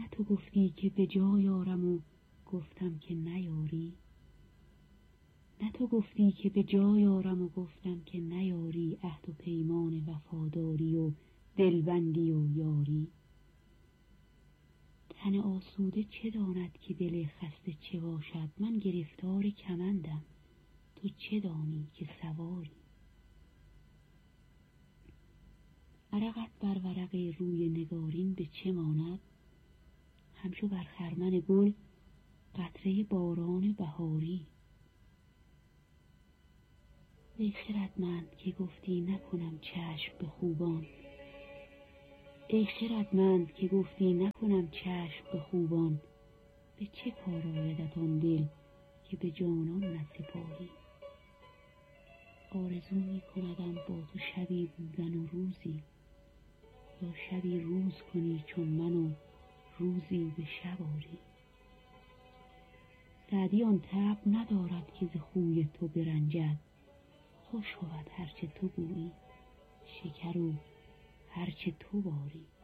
نه تو گفتی که به جای آرم و گفتم که نیاری؟ نه تو گفتی که به جای آرم و گفتم که نیاری عهد و پیمان وفاداری و دلبندی و یاری؟ تن آسوده چه داند که دل خسته چه باشد؟ من گرفتار کمندم، تو چه دانی که سواری؟ عرقت بر ورق روی نگارین به چه ماند؟ همچو بر خرمن گل قطره باران بهاری. ای خردمند که گفتی نکنم چشم به خوبان، ای خردمند که گفتی نکنم چشم به خوبان، به چه کار آیدت آن دل که به جانان نسپاری؟ آرزو می کندم با تو شبی بودن و روزی، یا شبی روز کنی چون من و روزی به شب آری. سعدی آن طبع ندارد که ز خوی تو برنجد، خوش بود هرچه تو گویی شکر و هرچه تو باری.